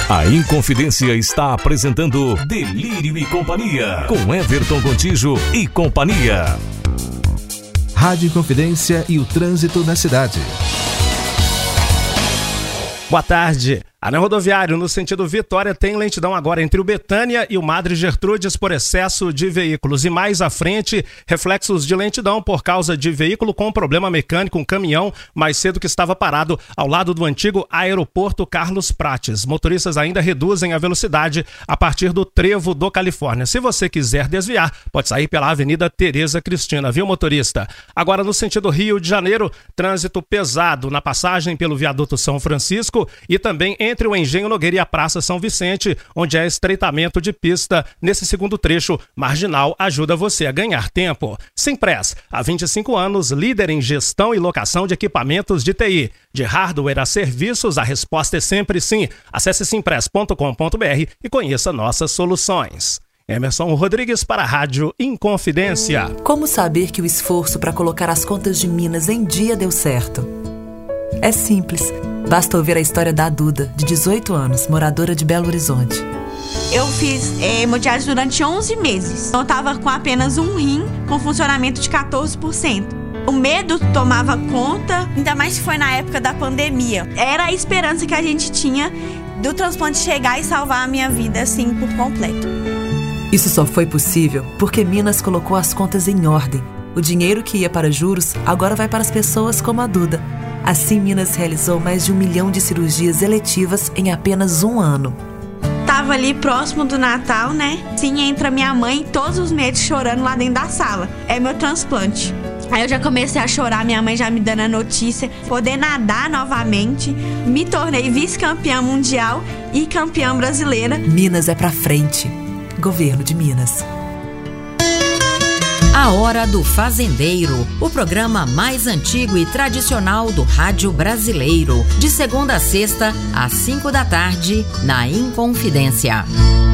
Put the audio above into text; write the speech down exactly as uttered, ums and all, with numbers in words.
A Inconfidência está apresentando Delírio e Companhia, com Everton Gontijo e companhia. Rádio Inconfidência e o trânsito na cidade. Boa tarde. Anel rodoviário no sentido Vitória tem lentidão agora entre o Betânia e o Madre Gertrudes por excesso de veículos. E mais à frente, reflexos de lentidão por causa de veículo com problema mecânico, um caminhão mais cedo que estava parado ao lado do antigo aeroporto Carlos Prates. Motoristas ainda reduzem a velocidade a partir do Trevo do Califórnia. Se você quiser desviar, pode sair pela Avenida Tereza Cristina, viu, motorista? Agora no sentido Rio de Janeiro, trânsito pesado na passagem pelo viaduto São Francisco e também entre o Engenho Nogueira e a Praça São Vicente, onde é estreitamento de pista. Nesse segundo trecho, Marginal ajuda você a ganhar tempo. Simpress, há vinte e cinco anos, líder em gestão e locação de equipamentos de T I. De hardware a serviços, a resposta é sempre sim. Acesse simpress ponto com ponto b r e conheça nossas soluções. Emerson Rodrigues para a Rádio Inconfidência. Como saber que o esforço para colocar as contas de Minas em dia deu certo? É simples. Basta ouvir a história da Duda, de dezoito anos, moradora de Belo Horizonte. Eu fiz é, hemodiálise durante onze meses. Eu estava com apenas um rim, com funcionamento de quatorze por cento. O medo tomava conta, ainda mais que foi na época da pandemia. Era a esperança que a gente tinha do transplante chegar e salvar a minha vida, assim, por completo. Isso só foi possível porque Minas colocou as contas em ordem. O dinheiro que ia para juros agora vai para as pessoas como a Duda. Assim, Minas realizou mais de um milhão de cirurgias eletivas em apenas um ano. Tava ali próximo do Natal, né? Sim, entra minha mãe todos os meses chorando lá dentro da sala. É meu transplante. Aí eu já comecei a chorar, minha mãe já me dando a notícia. Poder nadar novamente. Me tornei vice-campeã mundial e campeã brasileira. Minas é pra frente. Governo de Minas. A Hora do Fazendeiro, o programa mais antigo e tradicional do rádio brasileiro. De segunda a sexta, às cinco da tarde, na Inconfidência.